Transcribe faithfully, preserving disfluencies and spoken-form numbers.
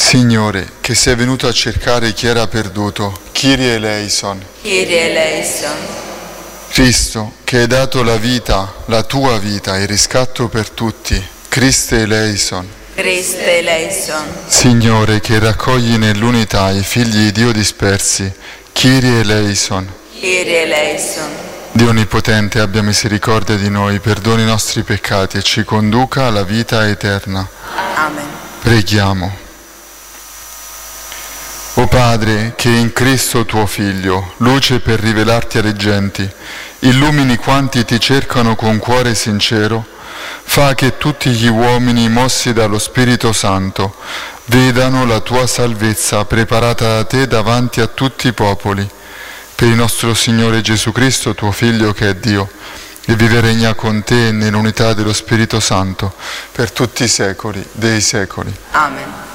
Signore, che sei venuto a cercare chi era perduto, Kyrie eleison. Kyrie eleison. Cristo, che hai dato la vita, la tua vita, il riscatto per tutti, Christe eleison. Christe eleison. Signore, che raccogli nell'unità i figli di Dio dispersi, Kyrie eleison. Kyrie eleison. Dio Onnipotente, abbia misericordia di noi, perdoni i nostri peccati e ci conduca alla vita eterna. Amen. Preghiamo. O Padre, che in Cristo tuo Figlio, luce per rivelarti alle genti, illumini quanti ti cercano con cuore sincero, fa che tutti gli uomini mossi dallo Spirito Santo vedano la tua salvezza preparata da te davanti a tutti i popoli. Per il nostro Signore Gesù Cristo, tuo Figlio che è Dio, e vive e regna con te nell'unità dello Spirito Santo per tutti i secoli dei secoli. Amen.